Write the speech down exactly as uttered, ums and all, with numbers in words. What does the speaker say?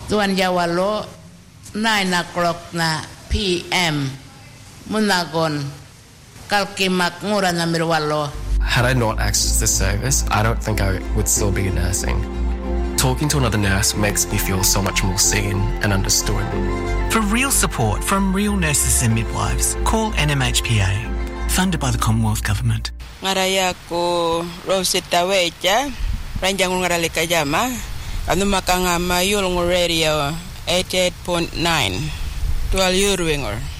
tuan Jawalo nine o'clock na P M Munagon kalkimak ngura na mirwalo. Had I not accessed this service, I don't think I would still be nursing. Talking to another nurse makes me feel so much more seen and understood. For real support from real nurses and midwives, call N M H P A, funded by the Commonwealth Government. Ngaraya ko Rosetta Weja, ranjang ngaralika jama, anu makanga mayul radio eighty-eight point nine, twelve Urwingor.